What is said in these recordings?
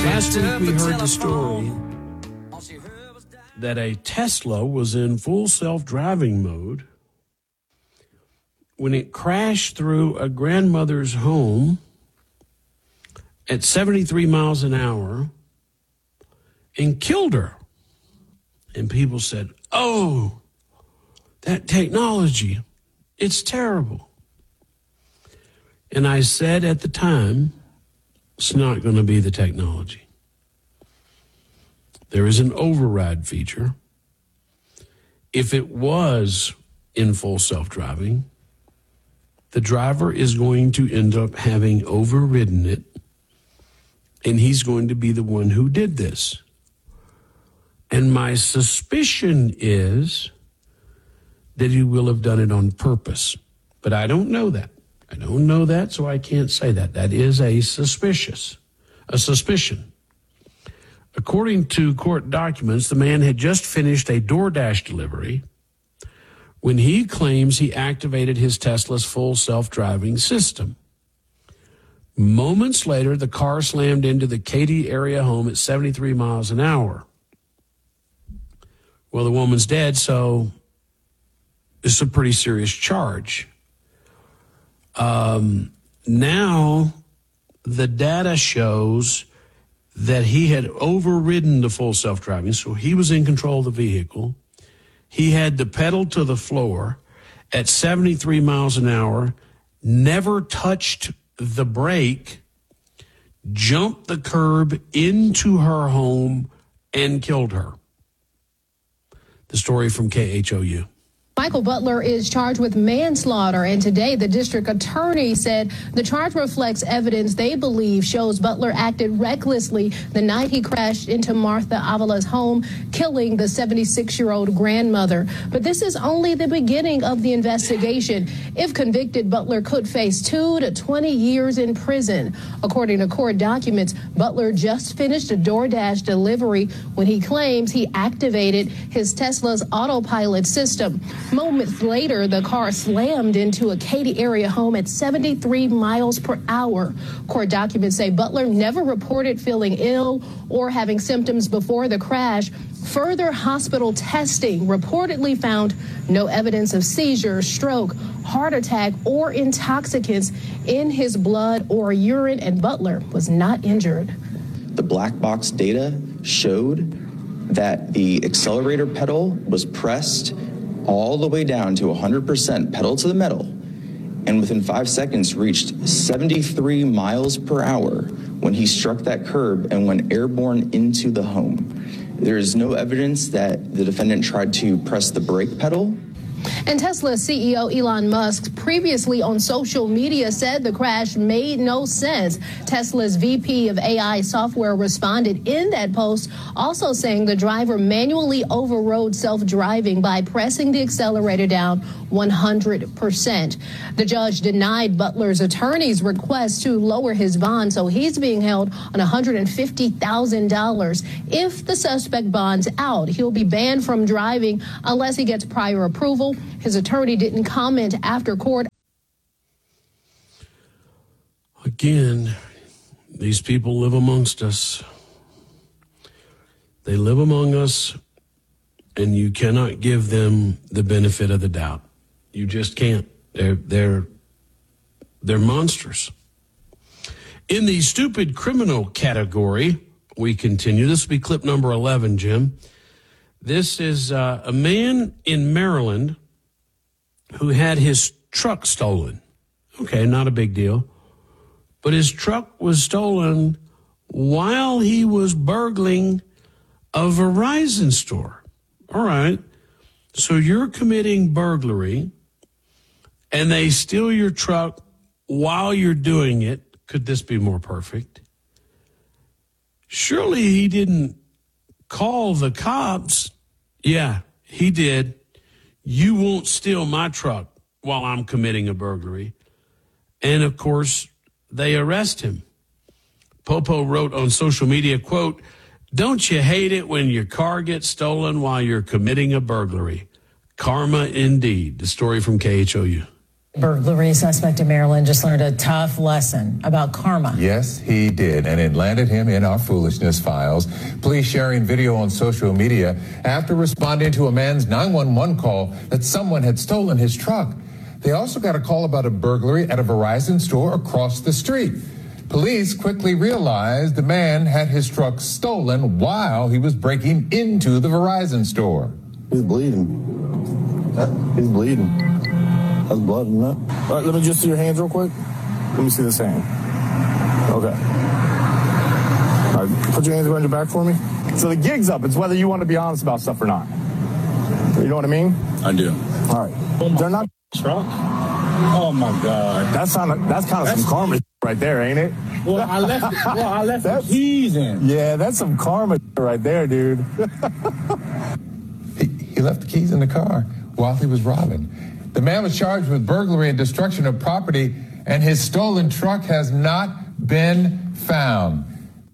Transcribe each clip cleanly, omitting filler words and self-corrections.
Last week we heard the story that a Tesla was in full self-driving mode when it crashed through a grandmother's home at 73 miles an hour and killed her. And people said, oh, that technology, it's terrible. And I said at the time, it's not going to be the technology. There is an override feature. If it was in full self-driving, the driver is going to end up having overridden it, and he's going to be the one who did this. And my suspicion is that he will have done it on purpose. But I don't know that. I don't know that, so I can't say that. That is a suspicion. According to court documents, the man had just finished a DoorDash delivery when he claims he activated his Tesla's full self-driving system. Moments later, the car slammed into the Katy area home at 73 miles an hour. Well, the woman's dead, so it's a pretty serious charge. Now, the data shows that he had overridden the full self-driving, so he was in control of the vehicle. He had the pedal to the floor at 73 miles an hour, never touched the brake, jumped the curb into her home, and killed her. The story from KHOU. Michael Butler is charged with manslaughter, and today the district attorney said the charge reflects evidence they believe shows Butler acted recklessly the night he crashed into Martha Avala's home, killing the 76-year-old grandmother. But this is only the beginning of the investigation. If convicted, Butler could face 2 to 20 years in prison. According to court documents, Butler just finished a DoorDash delivery when he claims he activated his Tesla's autopilot system. Moments later, the car slammed into a Katy area home at 73 miles per hour. Court documents say Butler never reported feeling ill or having symptoms before the crash. Further hospital testing reportedly found no evidence of seizure, stroke, heart attack, or intoxicants in his blood or urine, and Butler was not injured. The black box data showed that the accelerator pedal was pressed all the way down to 100% pedal to the metal, and within 5 seconds reached 73 miles per hour when he struck that curb and went airborne into the home. There is no evidence that the defendant tried to press the brake pedal. And Tesla CEO Elon Musk previously on social media said the crash made no sense. Tesla's VP of AI software responded in that post, also saying the driver manually overrode self-driving by pressing the accelerator down 100%. The judge denied Butler's attorney's request to lower his bond, so he's being held on $150,000. If the suspect bonds out, he'll be banned from driving unless he gets prior approval. His attorney didn't comment after court. Again, these people live amongst us. They live among us, and you cannot give them the benefit of the doubt. You just can't. They're monsters. In the stupid criminal category, we continue. This will be clip number 11, Jim. This is a man in Maryland who had his truck stolen. Okay, not a big deal. But his truck was stolen while he was burgling a Verizon store. All right. So you're committing burglary, and they steal your truck while you're doing it. Could this be more perfect? Surely he didn't call the cops. Yeah, he did. You won't steal my truck while I'm committing a burglary. And, of course, they arrest him. Popo wrote on social media, quote, "Don't you hate it when your car gets stolen while you're committing a burglary? Karma indeed." The story from KHOU. Burglary suspect in Maryland just learned a tough lesson about karma. Yes, he did, and it landed him in our foolishness files. Police sharing video on social media after responding to a man's 911 call that someone had stolen his truck. They also got a call about a burglary at a Verizon store across the street. Police quickly realized the man had his truck stolen while he was breaking into the Verizon store. He's bleeding. He's bleeding. That's blood in that. All right, let me just see your hands real quick. Let me see this hand. Okay. All right, put your hands behind your back for me. So the gig's up. It's whether you want to be honest about stuff or not. You know what I mean? I do. All right. They're not Truck? Oh my God. That's kind of some karma right there, ain't it? Well, I left the keys in. Yeah, that's some karma right there, dude. He left the keys in the car while he was robbing. The man was charged with burglary and destruction of property, and his stolen truck has not been found.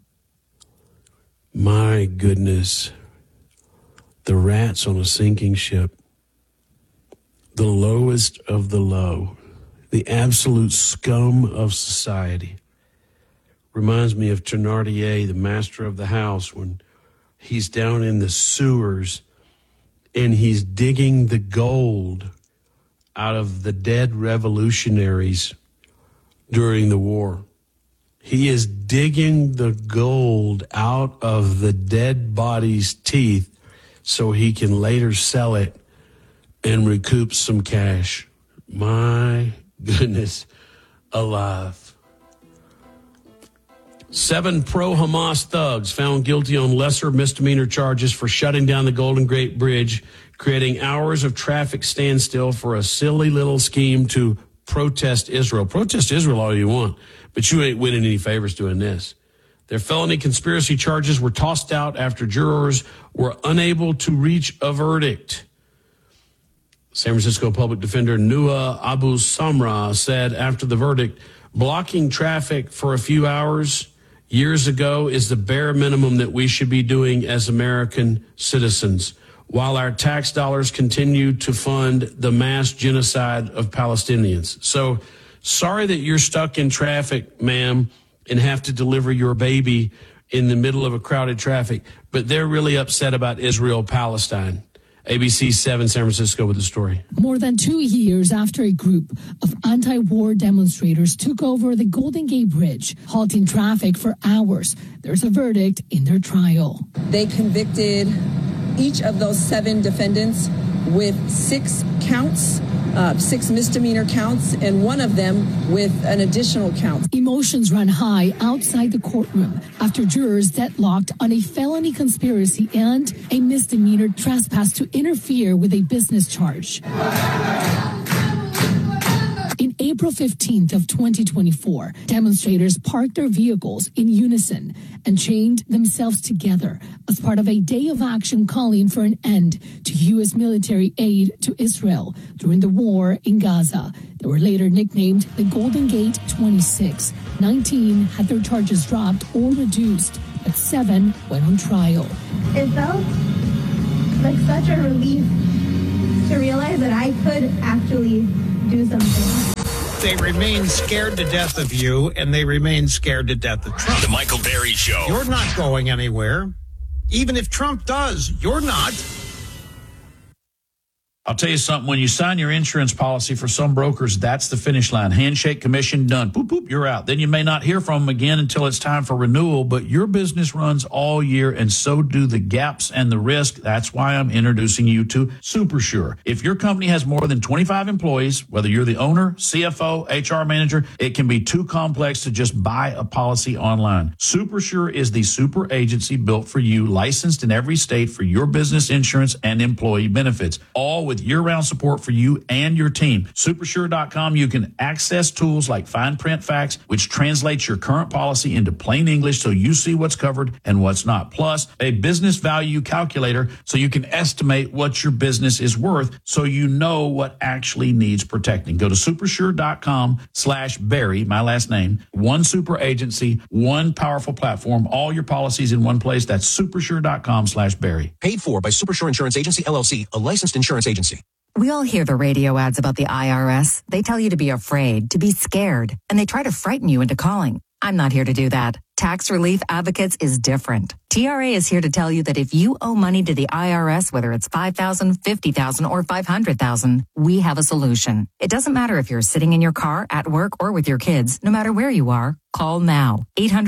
My goodness. The rats on a sinking ship. The lowest of the low. The absolute scum of society. Reminds me of Thénardier, the master of the house, when he's down in the sewers and he's digging the gold out of the dead revolutionaries during the war. He is digging the gold out of the dead body's teeth so he can later sell it and recoup some cash. My goodness alive. 7 pro-Hamas thugs found guilty on lesser misdemeanor charges for shutting down the Golden Gate Bridge, creating hours of traffic standstill for a silly little scheme to protest Israel. Protest Israel all you want, but you ain't winning any favors doing this. Their felony conspiracy charges were tossed out after jurors were unable to reach a verdict. San Francisco public defender Nua Abu Samra said after the verdict, blocking traffic for a few hours years ago is the bare minimum that we should be doing as American citizens, while our tax dollars continue to fund the mass genocide of Palestinians. So sorry that you're stuck in traffic, ma'am, and have to deliver your baby in the middle of a crowded traffic, but they're really upset about Israel-Palestine. ABC 7 San Francisco with the story. More than 2 years after a group of anti-war demonstrators took over the Golden Gate Bridge, halting traffic for hours, there's a verdict in their trial. They convicted each of those 7 defendants with 6 counts, 6 misdemeanor counts, and one of them with an additional count. Emotions ran high outside the courtroom after jurors deadlocked on a felony conspiracy and a misdemeanor trespass to interfere with a business charge. In April 15th of 2024, demonstrators parked their vehicles in unison and chained themselves together as part of a day of action calling for an end to U.S. military aid to Israel during the war in Gaza. They were later nicknamed the Golden Gate 26. 19 had their charges dropped or reduced, but 7 went on trial. It felt like such a relief to realize that I could actually do something. They remain scared to death of you, and they remain scared to death of Trump. The Michael Berry Show. You're not going anywhere. Even if Trump does, you're not. I'll tell you something. When you sign your insurance policy for some brokers, that's the finish line. Handshake, commission, done. Boop, boop, you're out. Then you may not hear from them again until it's time for renewal, but your business runs all year, and so do the gaps and the risk. That's why I'm introducing you to SuperSure. If your company has more than 25 employees, whether you're the owner, CFO, HR manager, it can be too complex to just buy a policy online. SuperSure is the super agency built for you, licensed in every state for your business insurance and employee benefits, all with year-round support for you and your team. Supersure.com, you can access tools like Fine Print Facts, which translates your current policy into plain English so you see what's covered and what's not. Plus, a business value calculator so you can estimate what your business is worth so you know what actually needs protecting. Go to supersure.com/Barry, my last name. One super agency, one powerful platform, all your policies in one place. That's supersure.com/Barry. Paid for by Supersure Insurance Agency, LLC, a licensed insurance agency. We all hear the radio ads about the IRS. They tell you to be afraid, to be scared, and they try to frighten you into calling. I'm not here to do that. Tax Relief Advocates is different. TRA is here to tell you that if you owe money to the IRS, whether it's $5,000, $50,000, or $500,000, we have a solution. It doesn't matter if you're sitting in your car, at work, or with your kids. No matter where you are, call now.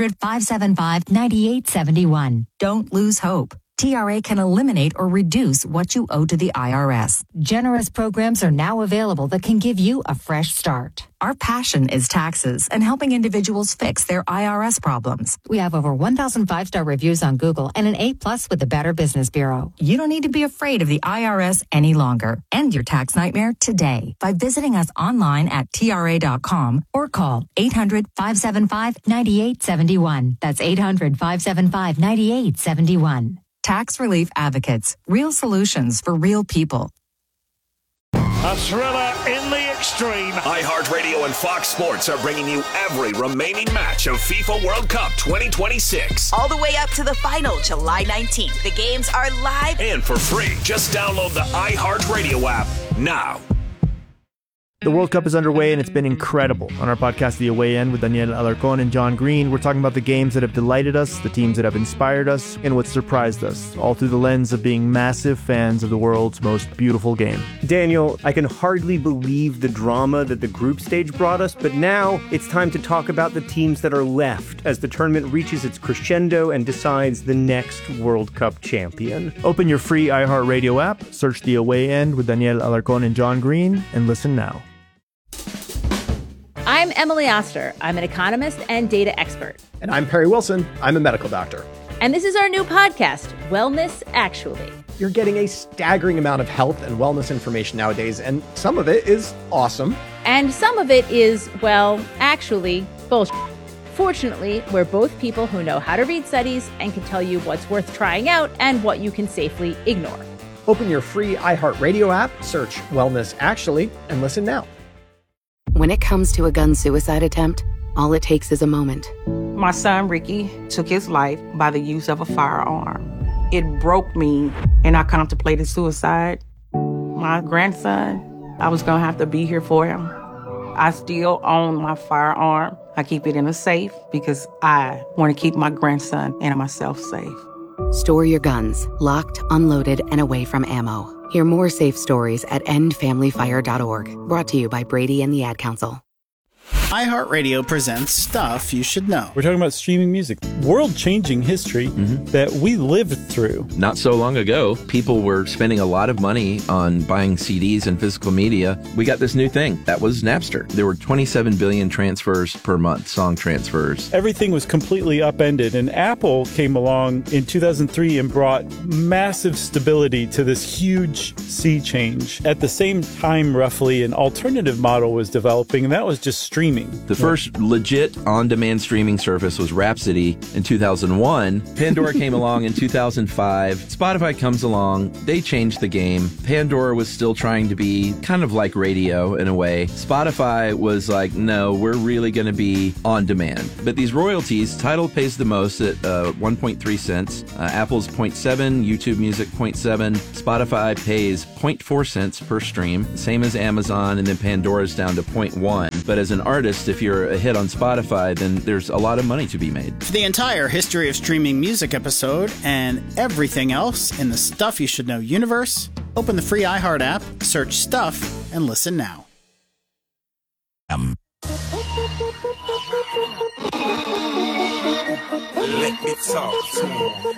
800-575-9871. Don't lose hope. TRA can eliminate or reduce what you owe to the IRS. Generous programs are now available that can give you a fresh start. Our passion is taxes and helping individuals fix their IRS problems. We have over 1,000 5-star reviews on Google and an A+ with the Better Business Bureau. You don't need to be afraid of the IRS any longer. End your tax nightmare today by visiting us online at TRA.com or call 800-575-9871. That's 800-575-9871. Tax Relief Advocates. Real solutions for real people. A thriller in the extreme. iHeartRadio and Fox Sports are bringing you every remaining match of FIFA World Cup 2026. All the way up to the final, July 19th. The games are live and for free. Just download the iHeartRadio app now. The World Cup is underway, and it's been incredible. On our podcast, The Away End, with Daniel Alarcón and John Green, we're talking about the games that have delighted us, the teams that have inspired us, and what surprised us, all through the lens of being massive fans of the world's most beautiful game. Daniel, I can hardly believe the drama that the group stage brought us, but now it's time to talk about the teams that are left as the tournament reaches its crescendo and decides the next World Cup champion. Open your free iHeartRadio app, search The Away End with Daniel Alarcón and John Green, and listen now. I'm Emily Oster. I'm an economist and data expert. And I'm Perry Wilson. I'm a medical doctor. And this is our new podcast, Wellness Actually. You're getting a staggering amount of health and wellness information nowadays, and some of it is awesome. And some of it is, well, actually, bullshit. Fortunately, we're both people who know how to read studies and can tell you what's worth trying out and what you can safely ignore. Open your free iHeartRadio app, search Wellness Actually, and listen now. When it comes to a gun suicide attempt, all it takes is a moment. My son, Ricky, took his life by the use of a firearm. It broke me, and I contemplated suicide. My grandson, I was going to have to be here for him. I still own my firearm. I keep it in a safe because I want to keep my grandson and myself safe. Store your guns, locked, unloaded, and away from ammo. Hear more safe stories at endfamilyfire.org. Brought to you by Brady and the Ad Council. iHeartRadio presents Stuff You Should Know. We're talking about streaming music, world-changing history that we lived through. Not so long ago, people were spending a lot of money on buying CDs and physical media. We got this new thing. That was Napster. There were 27 billion transfers per month, song transfers. Everything was completely upended, and Apple came along in 2003 and brought massive stability to this huge sea change. At the same time, roughly, an alternative model was developing, and that was just streaming. The first legit on-demand streaming service was Rhapsody in 2001. Pandora came along in 2005. Spotify comes along. They changed the game. Pandora was still trying to be kind of like radio in a way. Spotify was like, no, we're really going to be on demand. But these royalties, Tidal pays the most at 1.3 cents. Apple's 0.7, YouTube Music 0.7. Spotify pays 0.4 cents per stream, same as Amazon, and then Pandora's down to 0.1. But as an artist, if you're a hit on Spotify, then there's a lot of money to be made. For the entire history of streaming music episode and everything else in the Stuff You Should Know universe, open the free iHeart app, search Stuff, and listen now. Let me talk to him.